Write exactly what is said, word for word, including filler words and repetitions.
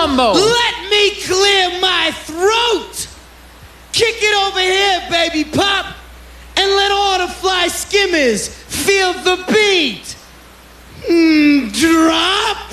mambo. Let me clear my throat. Kick it over here, baby pop, and let all the fly skimmers feel the beat. Mm, drop.